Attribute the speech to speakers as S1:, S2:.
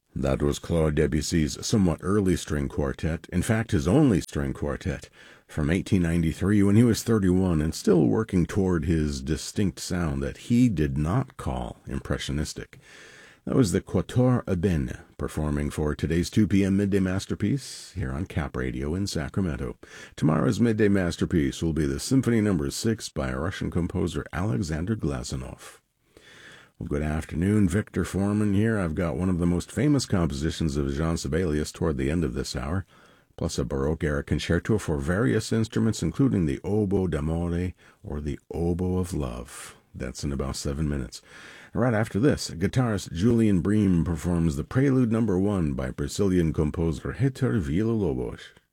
S1: That was Claude Debussy's somewhat early string quartet, in fact his only string quartet, from 1893 when he was 31 and still working toward his distinct sound that he did not call impressionistic. That was the Quatuor Ebene, performing for today's 2 p.m. Midday Masterpiece here on Cap Radio in Sacramento. Tomorrow's Midday Masterpiece will be the Symphony No. 6 by Russian composer Alexander Glazunov. Well, good afternoon, Victor Foreman here. I've got one of the most famous compositions of Jean Sibelius toward the end of this hour, plus a Baroque-era concerto for various instruments, including the Oboe d'Amore, or the Oboe of Love. That's in about 7 minutes. Right after this, guitarist Julian Bream performs the Prelude No. 1 by Brazilian composer Heitor Villa-Lobos.